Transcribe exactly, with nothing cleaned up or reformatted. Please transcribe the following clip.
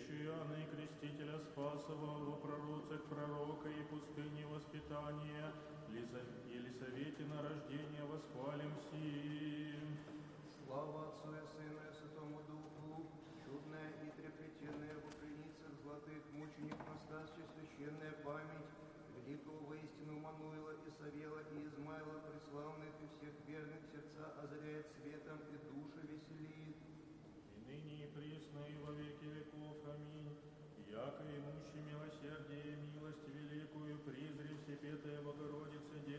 Речи Иоанна и Крестителя Спасова во пророцах пророка и пустыне воспитания, Елисавете на рождение восхвалим сим. Слава Отцу и Сыну и Святому Духу, чудная и трепетенная в укрыницах золотых мученик Настасья священная память великого воистину Мануила и Савела и Измаила, преславных и всех верных сердца озаряет светом и души веселит. И ныне и присно и во веки веков. Аминь. Яко имущий милосердие и милость великую, призри Всепетая Богородице,